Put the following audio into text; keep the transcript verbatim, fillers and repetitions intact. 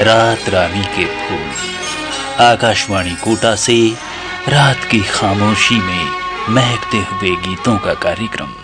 रात रानी के फूल। आकाशवाणी कोटा से रात की खामोशी में महकते हुए गीतों का कार्यक्रम।